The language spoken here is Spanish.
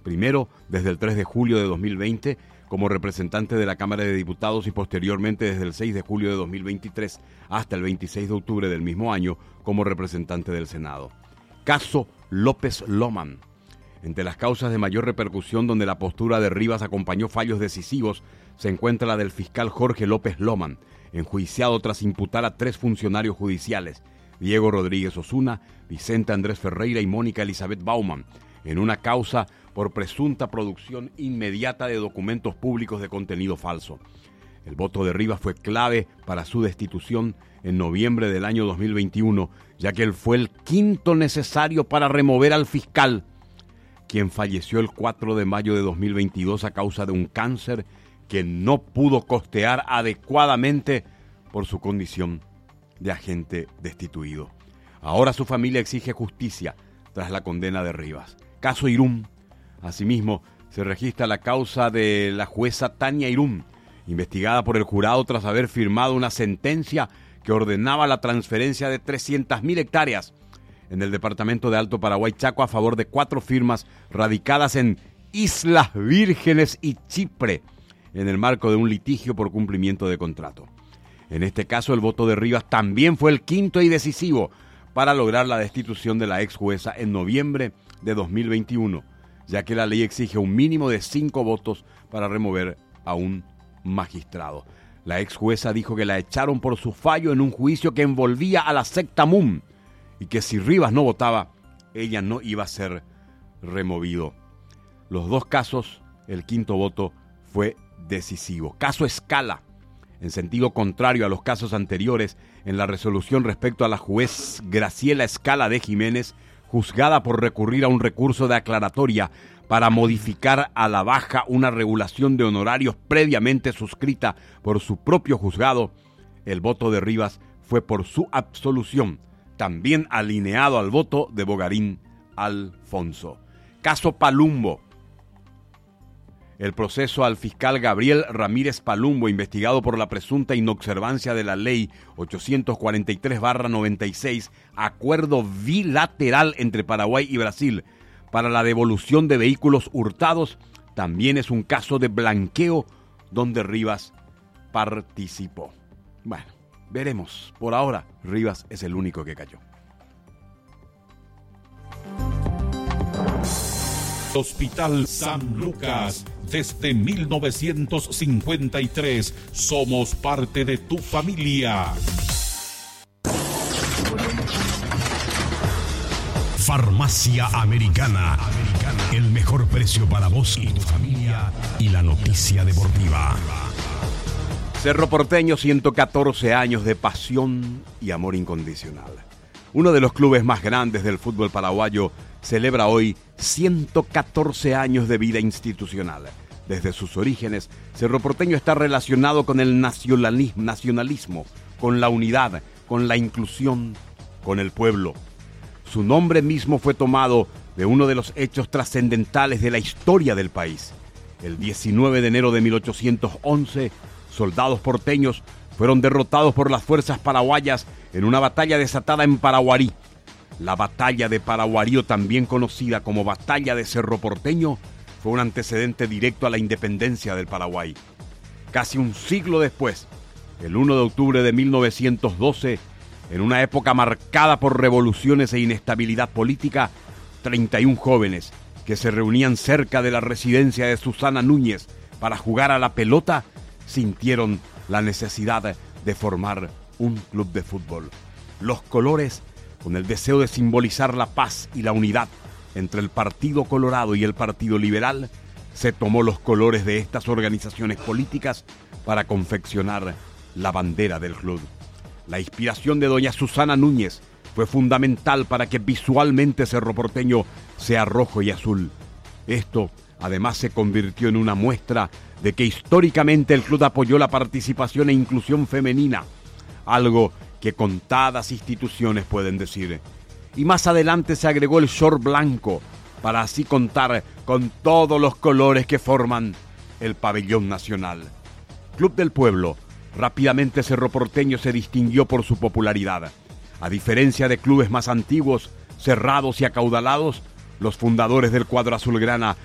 primero desde el 3 de julio de 2020 como representante de la Cámara de Diputados y posteriormente desde el 6 de julio de 2023 hasta el 26 de octubre del mismo año como representante del Senado. Caso López Loman. Entre las causas de mayor repercusión donde la postura de Rivas acompañó fallos decisivos se encuentra la del fiscal Jorge López Loman, enjuiciado tras imputar a 3 funcionarios judiciales, Diego Rodríguez Osuna, Vicente Andrés Ferreira y Mónica Elizabeth Baumann, en una causa por presunta producción inmediata de documentos públicos de contenido falso. El voto de Rivas fue clave para su destitución en noviembre del año 2021, ya que él fue el quinto necesario para remover al fiscal, quien falleció el 4 de mayo de 2022 a causa de un cáncer que no pudo costear adecuadamente por su condición de agente destituido. Ahora su familia exige justicia tras la condena de Rivas. Caso Irún. Asimismo, se registra la causa de la jueza Tania Irún, investigada por el jurado tras haber firmado una sentencia que ordenaba la transferencia de 300.000 hectáreas en el departamento de Alto Paraguay, Chaco, a favor de 4 firmas radicadas en Islas Vírgenes y Chipre, en el marco de un litigio por cumplimiento de contrato. En este caso, el voto de Rivas también fue el quinto y decisivo para lograr la destitución de la ex jueza en noviembre de 2021, ya que la ley exige un mínimo de 5 votos para remover a un magistrado. La ex jueza dijo que la echaron por su fallo en un juicio que envolvía a la secta MUM y que si Rivas no votaba, ella no iba a ser removido. Los 2 casos, el quinto voto fue decisivo. Caso Escala. En sentido contrario a los casos anteriores, en la resolución respecto a la juez Graciela Escala de Jiménez, juzgada por recurrir a un recurso de aclaratoria para modificar a la baja una regulación de honorarios previamente suscrita por su propio juzgado, el voto de Rivas fue por su absolución, también alineado al voto de Bogarín Alfonso. Caso Palumbo. El proceso al fiscal Gabriel Ramírez Palumbo, investigado por la presunta inobservancia de la ley 843/96, acuerdo bilateral entre Paraguay y Brasil para la devolución de vehículos hurtados, también es un caso de blanqueo donde Rivas participó. Bueno, veremos. Por ahora, Rivas es el único que cayó. Hospital San Lucas, desde 1953, somos parte de tu familia. Farmacia Americana, el mejor precio para vos y tu familia y la noticia deportiva. Cerro Porteño, 114 años de pasión y amor incondicional. Uno de los clubes más grandes del fútbol paraguayo celebra hoy 114 años de vida institucional. Desde sus orígenes, Cerro Porteño está relacionado con el nacionalismo, con la unidad, con la inclusión, con el pueblo. Su nombre mismo fue tomado de uno de los hechos trascendentales de la historia del país. El 19 de enero de 1811, soldados porteños fueron derrotados por las fuerzas paraguayas en una batalla desatada en Paraguarí. La batalla de Paraguarí, también conocida como Batalla de Cerro Porteño, fue un antecedente directo a la independencia del Paraguay. Casi un siglo después, el 1 de octubre de 1912, en una época marcada por revoluciones e inestabilidad política, 31 jóvenes que se reunían cerca de la residencia de Susana Núñez para jugar a la pelota, sintieron la necesidad de formar un club de fútbol. Los colores, con el deseo de simbolizar la paz y la unidad entre el Partido Colorado y el Partido Liberal, se tomó los colores de estas organizaciones políticas para confeccionar la bandera del club. La inspiración de doña Susana Núñez fue fundamental para que visualmente Cerro Porteño sea rojo y azul. Esto, además, se convirtió en una muestra de que históricamente el club apoyó la participación e inclusión femenina, algo que contadas instituciones pueden decir. Y más adelante se agregó el short blanco, para así contar con todos los colores que forman el pabellón nacional. Club del Pueblo. Rápidamente Cerro Porteño se distinguió por su popularidad. A diferencia de clubes más antiguos, cerrados y acaudalados, los fundadores del cuadro azulgrana